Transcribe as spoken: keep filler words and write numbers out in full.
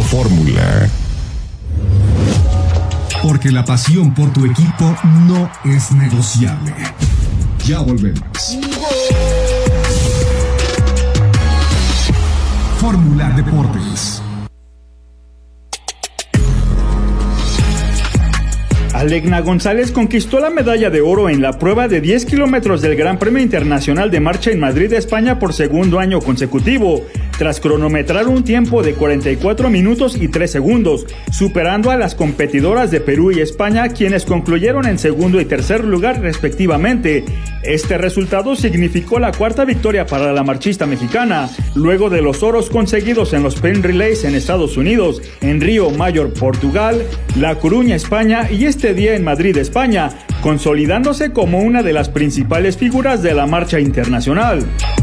Fórmula. Porque la pasión por tu equipo no es negociable. Ya volvemos. Fórmula Deportes. Alegna González conquistó la medalla de oro en la prueba de diez kilómetros del Gran Premio Internacional de Marcha en Madrid, España, por segundo año consecutivo, tras cronometrar un tiempo de cuarenta y cuatro minutos y tres segundos, superando a las competidoras de Perú y España, quienes concluyeron en segundo y tercer lugar respectivamente. Este resultado significó la cuarta victoria para la marchista mexicana, luego de los oros conseguidos en los Pen Relays en Estados Unidos, en Río Mayor, Portugal, La Coruña, España y este día en Madrid, España, consolidándose como una de las principales figuras de la marcha internacional.